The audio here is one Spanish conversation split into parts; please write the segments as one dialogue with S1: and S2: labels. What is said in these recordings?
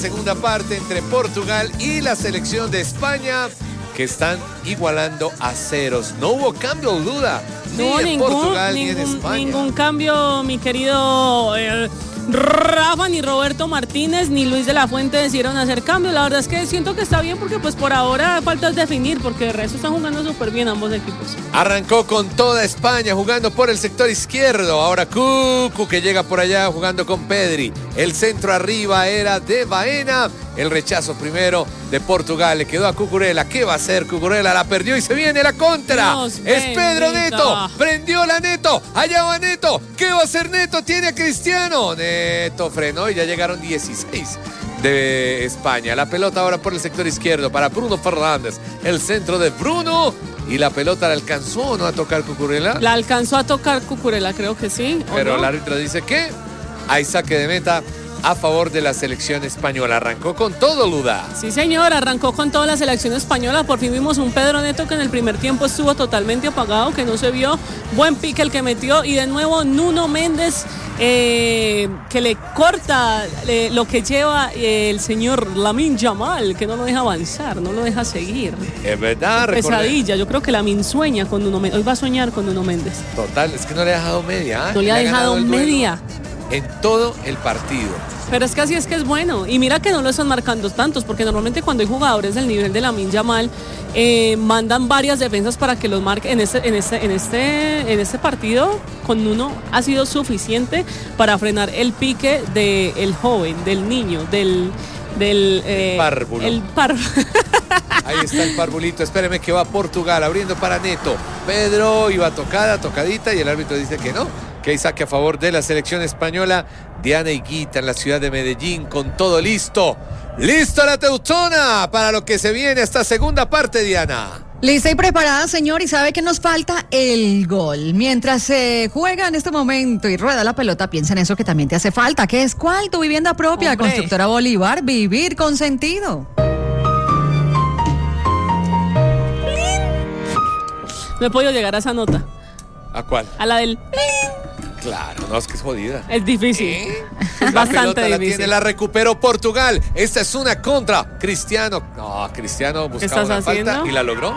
S1: Segunda parte entre Portugal y la selección de España, que están igualando a ceros. No hubo cambio, duda, ni en Portugal ni en España.
S2: Ningún cambio, mi querido Rafa, ni Roberto Martínez, ni Luis de la Fuente decidieron hacer cambios. La verdad es que siento que está bien porque pues por ahora falta definir, porque de resto están jugando súper bien ambos equipos.
S1: Arrancó con toda España jugando por el sector izquierdo. Ahora Cucu, que llega por allá jugando con Pedri. El centro arriba era de Baena. El rechazo primero de Portugal. Le quedó a Cucurella. ¿Qué va a hacer Cucurella? La perdió y se viene la contra.
S2: Dios
S1: es Pedro
S2: bendito.
S1: Neto. Prendió la Neto. Allá va Neto. ¿Qué va a hacer Neto? Tiene a Cristiano. Neto frenó y ya llegaron 16 de España. La pelota ahora por el sector izquierdo para Bruno Fernández. El centro de Bruno. Y la pelota la alcanzó o no a tocar Cucurella.
S2: La alcanzó a tocar Cucurella, creo que sí.
S1: Pero
S2: no?
S1: el árbitro dice que hay saque de meta a favor de la selección española. Arrancó con todo, Luda.
S2: Sí, señor, arrancó con toda la selección española. Por fin vimos un Pedro Neto que en el primer tiempo estuvo totalmente apagado, que no se vio. Buen pique el que metió. Y de nuevo Nuno Méndez, que le corta lo que lleva el señor Lamine Yamal, que no lo deja avanzar, no lo deja seguir.
S1: Es verdad,
S2: pesadilla. Yo creo que Lamine sueña con Nuno Méndez. Hoy va a soñar con Nuno Méndez.
S1: Total, es que no le ha dejado media.
S2: No le ha dejado media.
S1: En todo el partido.
S2: Pero es que así es que es bueno. Y mira que no lo están marcando tantos, porque normalmente cuando hay jugadores del nivel de Lamine Yamal, mandan varias defensas para que los marquen. En este partido, con uno ha sido suficiente para frenar el pique del joven, del niño, del
S1: párvulo. Ahí está el parvulito. Espéreme que va Portugal abriendo para Neto. Pedro iba tocadita y el árbitro dice que no. Que hay saque a favor de la selección española. Diana Higuita en la ciudad de Medellín con todo listo. ¡Listo la Teutona! Para lo que se viene esta segunda parte, Diana.
S3: Lista y preparada, señor, y sabe que nos falta el gol. Mientras se juega en este momento y rueda la pelota, piensa en eso que también te hace falta. ¿Qué es cuál? Tu vivienda propia.
S2: Hombre.
S3: Constructora Bolívar, vivir con sentido.
S2: No he podido llegar a esa nota.
S1: ¿A cuál?
S2: A la del...
S1: Claro, no, es que es jodida.
S2: Es difícil. Es
S1: La
S2: bastante
S1: pelota la
S2: difícil.
S1: tiene, la recuperó Portugal. Esta es una contra. Cristiano. No, Cristiano buscaba una falta y la logró.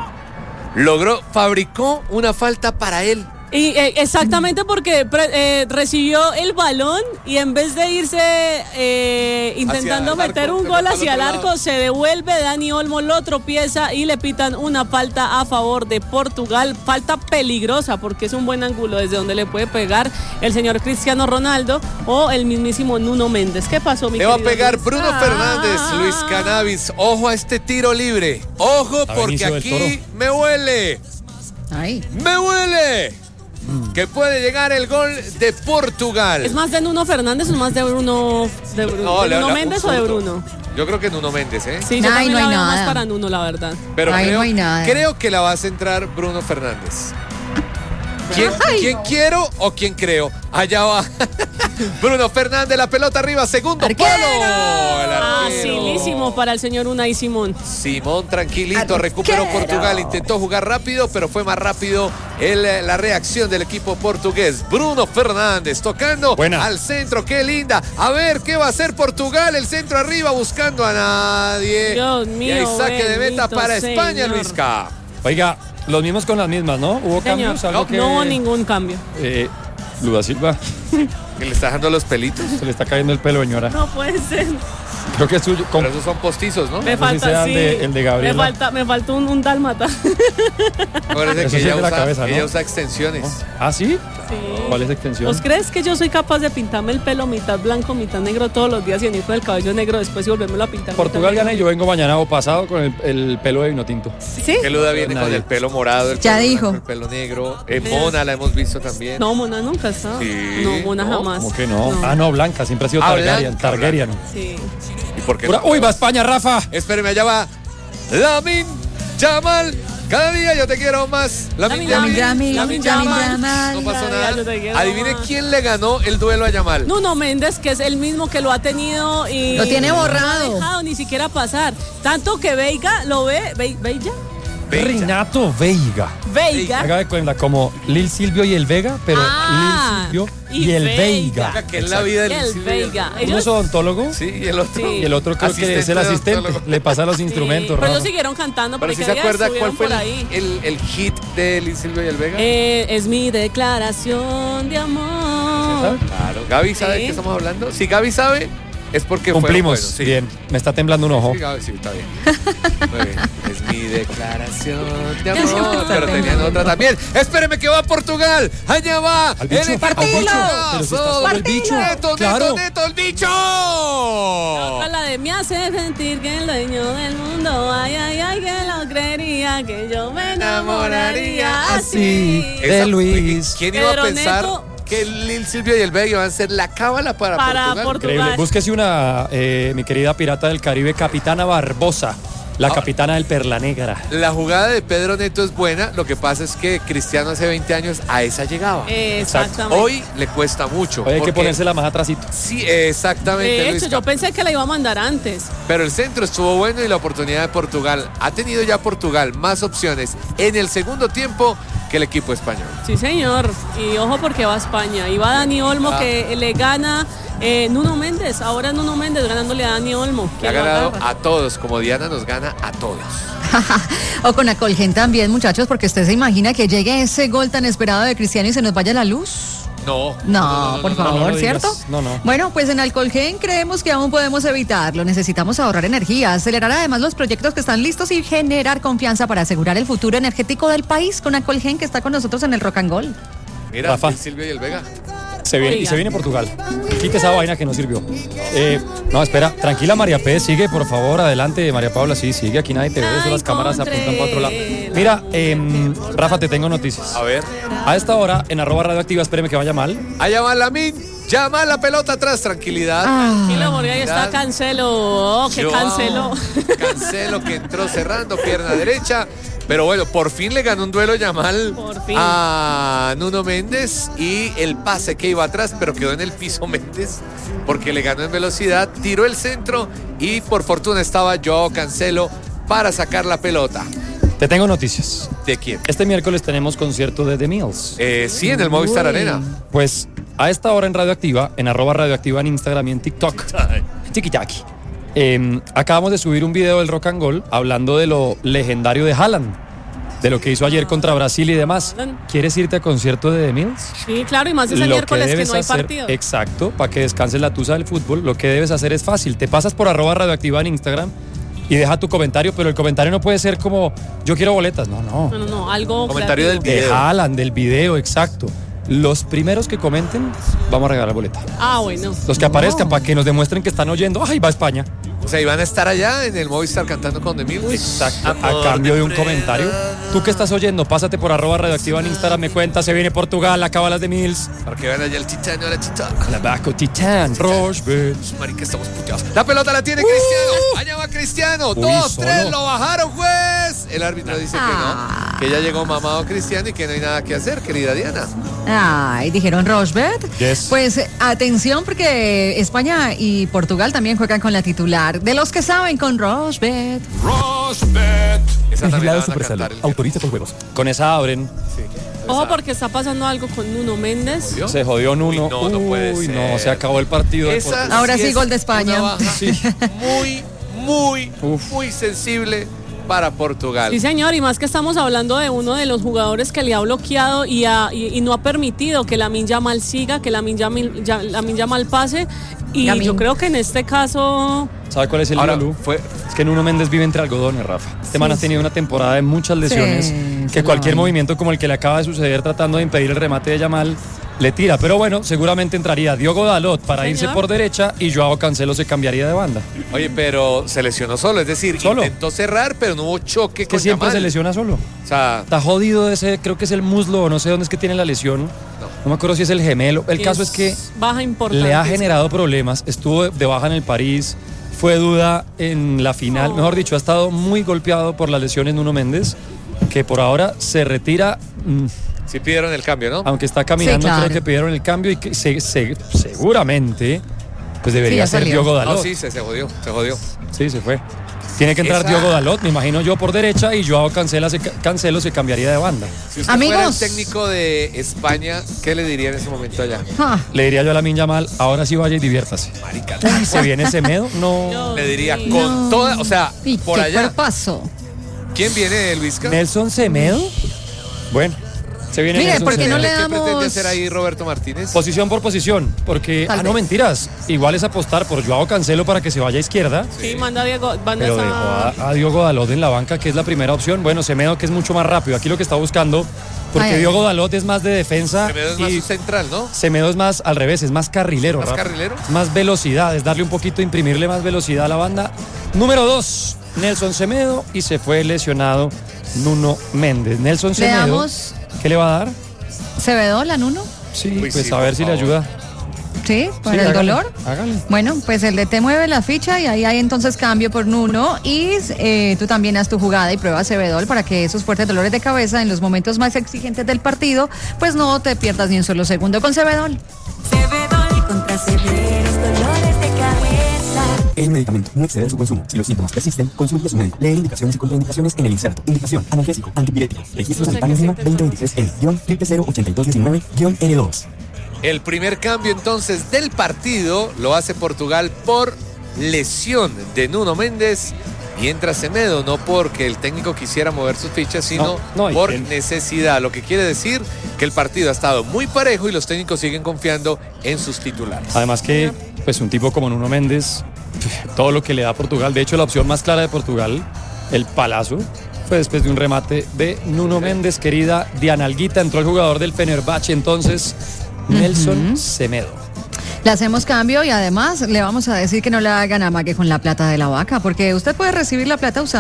S1: Fabricó una falta para él.
S2: Y exactamente porque recibió el balón y en vez de irse intentando meter un gol hacia el arco, se devuelve. Dani Olmo lo tropieza y le pitan una falta a favor de Portugal. Falta peligrosa porque es un buen ángulo desde donde le puede pegar el señor Cristiano Ronaldo o el mismísimo Nuno Méndez. ¿Qué pasó, mi querido?
S1: Le va a pegar
S2: Luis?
S1: Bruno Fernández, Luis Cannabis. Ojo a este tiro libre. Ojo porque aquí me huele.
S3: Ay.
S1: ¡Me huele! Que puede llegar el gol de Portugal.
S2: ¿Es más de Nuno Fernández o más de Bruno?
S1: No,
S2: ¿De Nuno Méndez o de Bruno?
S1: Yo creo que Nuno Méndez, ¿eh?
S2: Sí, yo también
S3: no hay
S2: la veo
S3: nada.
S2: más para Nuno, la verdad.
S1: Pero
S3: Ay, no hay nada.
S1: creo que la va a centrar Bruno Fernández. ¿Quién quiero o quién creo? Allá va Bruno Fernández, la pelota arriba, segundo
S3: ¡Arquero!
S1: palo. El arquero.
S2: Facilísimo para el señor Unai Simón.
S1: Simón tranquilito,
S3: ¡Arquero!
S1: recuperó Portugal, intentó jugar rápido, pero fue más rápido la reacción del equipo portugués. Bruno Fernández tocando al centro, qué linda. A ver, ¿qué va a hacer Portugal? El centro arriba buscando a nadie.
S2: Dios mío,
S1: y hay saque de meta para España,
S2: señor.
S1: Luisca.
S4: Oiga, los mismos con las mismas, ¿no? ¿Hubo
S2: Señor,
S4: cambios?
S2: no hubo ningún cambio.
S4: Luda Silva,
S1: ¿Que le está dejando los pelitos?
S4: se le está cayendo el pelo, señora.
S2: No puede ser.
S4: Creo que es suyo.
S1: Pero esos son postizos, ¿no?
S2: Me
S4: No sé si
S2: falta,
S4: sea
S2: sí.
S4: el de Gabriela.
S2: Me faltó un dálmata.
S1: Parece
S4: Eso
S1: que
S4: sí es de la cabeza, ¿no?
S1: ella usa extensiones.
S4: ¿Ah, sí?
S2: Sí.
S4: ¿Cuál es la extensión?
S2: ¿Vos crees que yo soy capaz de pintarme el pelo mitad blanco, mitad negro todos los días y venir con el cabello negro después y volvérmelo a pintar?
S4: Portugal gana y yo vengo mañana o pasado con el pelo de vino tinto.
S2: ¿Sí?
S1: Que Luda viene con
S4: Nadie.
S1: el pelo morado, el
S3: Ya
S1: pelo
S3: dijo.
S1: blanco, el pelo negro. Mona la hemos visto también.
S2: No, Mona nunca está.
S1: Sí.
S2: No, Mona
S1: ¿No?
S2: jamás.
S4: ¿Cómo que no? Ah, no, Blanca, siempre ha sido Targaryen.
S1: Blanca,
S4: Targaryen.
S2: Sí.
S1: ¿Y por qué
S4: Pura-
S1: no?
S4: Uy, va España, Rafa.
S1: Espéreme, allá va Lamine Yamal. Cada día yo te quiero más. Lamine
S3: Lamine Yamal.
S1: No pasó
S2: Cada día yo te
S1: nada.
S2: quiero
S1: Adivine
S2: más.
S1: quién le ganó el duelo a Yamal.
S2: Nuno Méndez, que es el mismo que lo ha tenido y
S3: Lo tiene
S2: no
S3: borrado.
S2: ha dejado ni siquiera pasar. Tanto que Veiga lo ve, ¿Veilla?
S4: Renato Veiga. Haga de cuenta, como Lil Silvio y el Vega, pero Lil Silvio y el Veiga.
S1: Que es la vida de Lil Silvio.
S2: Veiga.
S4: Uno es odontólogo.
S1: Sí, y el otro.
S4: Y el otro creo que es el asistente. Le pasa los instrumentos.
S2: Pero ellos siguieron cantando.
S1: Pero si se acuerda cuál fue el hit de Lil Silvio y el Vega.
S2: Es mi declaración de amor.
S1: Claro. Gaby sabe de qué estamos hablando. Si Gaby sabe, es porque
S4: cumplimos.
S1: Bueno, sí.
S4: Bien, me está temblando un ojo.
S1: Sí, Gaby, sí, está bien. Muy bien. Es mi declaración de amor. Pero tenían otra también. Espéreme que va a Portugal. Allá va.
S4: Al bicho.
S1: El
S3: Partilo.
S4: Pero si está solo el bicho.
S1: Neto,
S4: claro.
S1: Neto, el bicho.
S2: La de me hace sentir que el dueño del mundo, ay, ay, ay, que lo creería, que yo me enamoraría así.
S4: De Luis.
S1: ¿Quién iba a pensar que Lil Silvio y el Vega iban a ser la cábala para Portugal?
S4: Increíble. Búsquese una, mi querida pirata del Caribe, Capitana Barbosa. La capitana del Perla Negra.
S1: La jugada de Pedro Neto es buena, lo que pasa es que Cristiano hace 20 años a esa llegaba.
S2: Exactamente.
S1: Hoy le cuesta mucho.
S4: Hoy hay que ponérsela más atrásito.
S1: Sí, exactamente.
S2: De hecho,
S1: Luisca.
S2: yo pensé que la iba a mandar antes.
S1: Pero el centro estuvo bueno y la oportunidad de Portugal. Ha tenido ya Portugal más opciones en el segundo tiempo que el equipo español.
S2: Sí, señor. Y ojo porque va a España. Y va Dani Olmo que le gana Nuno Méndez. Ahora Nuno Méndez ganándole a Dani Olmo.
S1: Le ha ganado a todos, como Diana nos gana a todos.
S3: O con Acolgen también, muchachos, porque usted se imagina que llegue ese gol tan esperado de Cristiano y se nos vaya la luz.
S1: No,
S3: por favor, ¿cierto?
S4: No.
S3: Bueno, pues en Alcolgen creemos que aún podemos evitarlo. Necesitamos ahorrar energía, acelerar además los proyectos que están listos y generar confianza para asegurar el futuro energético del país con Alcolgen, que está con nosotros en el Rock and Roll.
S1: Mira,
S4: Rafa.
S1: Silvio y el Vega.
S4: Se viene Portugal. Quita esa vaina que no sirvió. No, espera, tranquila María P, sigue por favor, adelante María Paula, sí, sigue, aquí nadie te ve, eso las cámaras apuntan para otro lado. Mira, Rafa, te tengo noticias.
S1: A ver.
S4: A esta hora, en @radioactiva, espéreme que vaya mal.
S1: Allá va Lamin, llama la pelota atrás, tranquilidad.
S2: Tranquilo, porque ahí está Cancelo. Que canceló.
S1: Cancelo que entró cerrando, pierna derecha. Pero bueno, por fin le ganó un duelo Yamal a Nuno Méndez y el pase que iba atrás, pero quedó en el piso Méndez porque le ganó en velocidad, tiró el centro y por fortuna estaba Joao Cancelo para sacar la pelota.
S4: Te tengo noticias.
S1: ¿De quién?
S4: Este miércoles tenemos concierto de The Mills.
S1: Sí, en el Movistar Arena.
S4: Pues a esta hora en Radioactiva, en @radioactiva en Instagram y en TikTok. Tiki-taki. Acabamos de subir un video del Rock and Roll hablando de lo legendario de Haaland, de lo que hizo ayer contra Brasil y demás. ¿Quieres irte a concierto de The Mills?
S2: Sí, claro, y más ese miércoles que no hay partido.
S4: Exacto, para que descanses la tusa del fútbol, lo que debes hacer es fácil. Te pasas por @radioactiva en Instagram y deja tu comentario, pero el comentario no puede ser como yo quiero boletas, no,
S2: algo
S1: comentario del video.
S4: De Haaland, del video, exacto. Los primeros que comenten, vamos a regalar boleta.
S2: Bueno.
S4: Los que aparezcan para que nos demuestren que están oyendo, ¡ay, va a España!
S1: O sea, iban a estar allá en el Movistar cantando con The Mills.
S4: Exacto, a cambio de un comentario. Tú que estás oyendo, pásate por @radioactiva en Instagram, me cuentas, se viene Portugal, acaba las de Mills.
S1: Para que vean allá el Titán, la Titán.
S4: La Baco Titán, Rochebet.
S1: Marica, estamos puteados. La pelota la tiene Cristiano. Allá va Cristiano. 2-3, lo bajaron, juez. El árbitro dice que no, que ya llegó mamado Cristiano y que no hay nada que hacer, querida Diana.
S3: Ay, dijeron Rochebet.
S4: Yes.
S3: Pues atención porque España y Portugal también juegan con la titular. De los que saben con Rochebet.
S1: Rochebet. Esa también la van a cantar.
S4: Autoriza por juegos. Con esa abren.
S1: Sí.
S2: Ojo porque está pasando algo con Nuno Méndez.
S1: ¿Jodió?
S4: Se jodió Nuno.
S1: Uy, no puede ser.
S4: No, se acabó el partido. de Portugal.
S3: Ahora sí, gol de España.
S1: Una baja muy sensible para Portugal.
S2: Sí, señor, y más que estamos hablando de uno de los jugadores que le ha bloqueado y no ha permitido que Lamine Yamal siga, que Lamine Yamal pase. Y yo creo que en este caso...
S4: ¿Sabe cuál es el Lulú? Es que Nuno Méndez vive entre algodones, Rafa. Este man ha tenido una temporada de muchas lesiones, que cualquier movimiento como el que le acaba de suceder tratando de impedir el remate de Yamal le tira. Pero bueno, seguramente entraría Diogo Dalot para irse por derecha y Joao Cancelo se cambiaría de banda.
S1: Oye, pero se lesionó solo, es decir, intentó cerrar, pero no hubo choque con
S4: siempre
S1: Yamal.
S4: Se lesiona solo.
S1: O sea,
S4: está jodido ese, creo que es el muslo, o no sé dónde es que tiene la lesión. No me acuerdo si es el gemelo. El caso es que
S2: baja importante.
S4: Le ha generado problemas. Estuvo de baja en el París, fue duda en la final. Mejor dicho, ha estado muy golpeado por las lesiones Nuno Méndez, que por ahora se retira.
S1: Sí pidieron el cambio, ¿no?
S4: Aunque está caminando, creo que pidieron el cambio y que seguramente pues debería ser Diogo Dalot.
S1: No, sí, se jodió.
S4: Sí, se fue. Tiene que entrar Diogo Dalot, me imagino yo, por derecha, y Joao Cancelo se cambiaría de banda.
S1: Si usted fuera el técnico de España, ¿qué le diría en ese momento allá?
S4: Le diría yo a Lamine Yamal, ahora sí vaya y diviértase.
S1: Marica.
S4: ¿Se viene Semedo? No.
S1: Le diría con toda, o sea, por allá.
S3: Paso.
S1: ¿Quién viene, Luisca?
S4: ¿Nelson Semedo? Bueno. Se viene.
S3: Mire, ¿por qué no le damos?
S1: ¿Qué pretende hacer ahí Roberto Martínez?
S4: Posición por posición, porque no mentiras, igual es apostar por Joao Cancelo para que se vaya a izquierda.
S2: Sí, manda a Diego,
S4: pero dejó a Diogo Dalot en la banca, que es la primera opción. Bueno, Semedo, que es mucho más rápido, aquí lo que está buscando, porque Diogo Dalot es más de defensa.
S1: Semedo es más central, ¿no?
S4: Semedo es más al revés, es más carrilero.
S1: ¿Más carrilero?
S4: Más velocidad, es darle un poquito, imprimirle más velocidad a la banda. Número 2, Nelson Semedo, y se fue lesionado Nuno Méndez. Nelson Semedo, ¿qué le va a dar?
S3: ¿Cebedo, la Nuno?
S4: Sí, pues a ver si le ayuda.
S3: ¿Sí? ¿Para el dolor?
S4: Hágale.
S3: Bueno, pues el DT mueve la ficha y ahí hay entonces cambio por Nuno. Y tú también haz tu jugada y prueba Cebedol para que esos fuertes dolores de cabeza en los momentos más exigentes del partido, pues no te pierdas ni un solo segundo con Cebedol.
S5: Cebedol contra severos dolores de cabeza.
S6: El medicamento no excede su consumo. Si los síntomas persisten, consulte a su médico. Lee indicaciones y contraindicaciones en el inserto. Indicación: analgésico, antipirético. Registro sanitario Lima 2023L-08219-N2.
S1: El primer cambio entonces del partido lo hace Portugal por lesión de Nuno Méndez, mientras Semedo, no porque el técnico quisiera mover sus fichas, sino por necesidad. Lo que quiere decir que el partido ha estado muy parejo y los técnicos siguen confiando en sus titulares.
S4: Además que pues un tipo como Nuno Méndez, todo lo que le da a Portugal, de hecho la opción más clara de Portugal, el palazo, fue después de un remate de Nuno Méndez. Querida Diana Alguita, entró el jugador del Fenerbahce entonces, Nelson Semedo.
S3: Le hacemos cambio y además le vamos a decir que no le hagan amague con la plata de la vaca, porque usted puede recibir la plata usando